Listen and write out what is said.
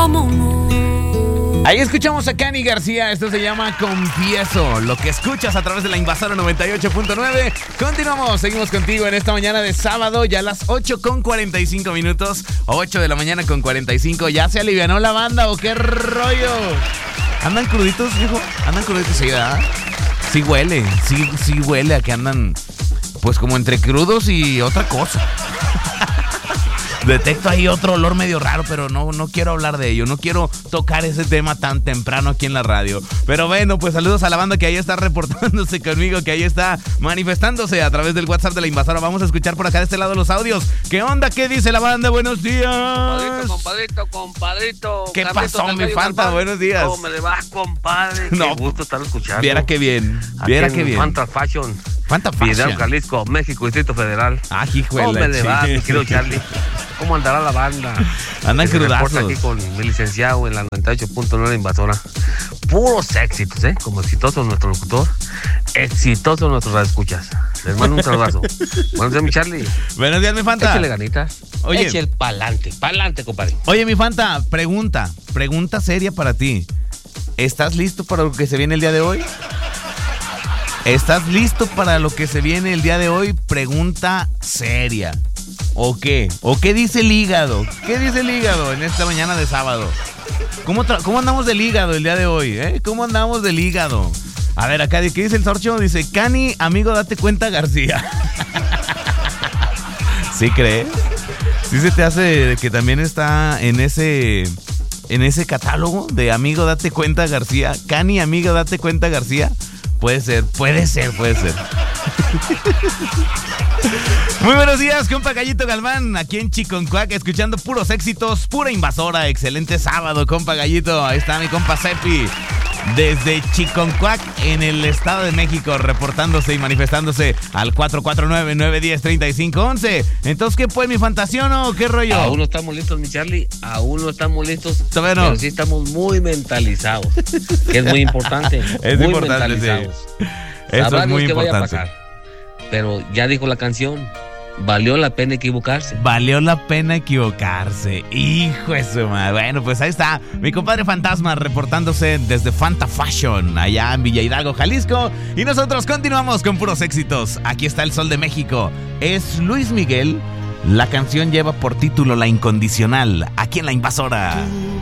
vámonos. Ahí escuchamos a Cani García, esto se llama Confieso, lo que escuchas a través de la Invasora 98.9. Continuamos, seguimos contigo en esta mañana de sábado, ya a las 8:45 minutos, 8 de la mañana con 45. ¿Ya se alivianó la banda o qué rollo? ¿Andan cruditos, hijo? ¿Andan cruditos? Sí, ¿verdad? Sí huele, sí huele a que andan pues como entre crudos y otra cosa. Detecto ahí otro olor medio raro, pero no quiero hablar de ello. No quiero tocar ese tema tan temprano aquí en la radio. Pero bueno, pues saludos a la banda que ahí está reportándose conmigo, que ahí está manifestándose a través del WhatsApp de la Invasora. Vamos a escuchar por acá de este lado los audios. ¿Qué onda? ¿Qué dice la banda? Buenos días. Compadrito. ¿Qué pasó, mi Fanta? Buenos días. ¿Cómo me le va, compadre? No. Qué gusto estar escuchando. Viera qué bien. Viera qué bien. Fanta Fashion. Fidel, Jalisco, México, Distrito Federal. Ah, hijuela. ¿Cómo me le va, mi querido Charlie? ¿Cómo andará la banda? Andan crudazos. Aquí con mi licenciado en la 98.9 Invasora. Puros éxitos, Como exitoso nuestro locutor, exitoso nuestros radioescuchas. Les mando un saludazo. Buenos días, mi Charlie. Buenos días, mi Fanta. Échale ganitas. Oye. Eche el pa'lante, compadre. Oye, mi Fanta, pregunta seria para ti. ¿Estás listo para lo que se viene el día de hoy? ¿Estás listo para lo que se viene el día de hoy? Pregunta seria. ¿O qué? ¿O qué dice el hígado? ¿Qué dice el hígado en esta mañana de sábado? ¿Cómo andamos del hígado el día de hoy? ¿Cómo andamos del hígado? A ver, acá, ¿qué dice el Sorcho? Dice, Cani, amigo, date cuenta, García. ¿Sí crees? ¿Sí se te hace que también está en ese catálogo de amigo, date cuenta, García? Cani, amigo, date cuenta, García. Puede ser. Muy buenos días, compa Gallito Galván, aquí en Chiconcuac, escuchando puros éxitos, pura Invasora. Excelente sábado, compa Gallito. Ahí está mi compa Cepi, desde Chiconcuac, en el Estado de México, reportándose y manifestándose al 449-910-3511. Entonces, ¿qué pues, mi fantasía o qué rollo? Aún no estamos listos, mi Charlie, aún no estamos listos, bueno, pero sí estamos muy mentalizados, que es muy importante. Es muy importante, mentalizados. sí. Eso es muy importante. Vaya a pasar, pero ya dijo la canción, valió la pena equivocarse. Valió la pena equivocarse. Hijo de su madre. Bueno, pues ahí está mi compadre Fantasma reportándose desde Fanta Fashion, allá en Villa Hidalgo, Jalisco. Y nosotros continuamos con puros éxitos. Aquí está el Sol de México. Es Luis Miguel. La canción lleva por título La Incondicional, aquí en La Invasora.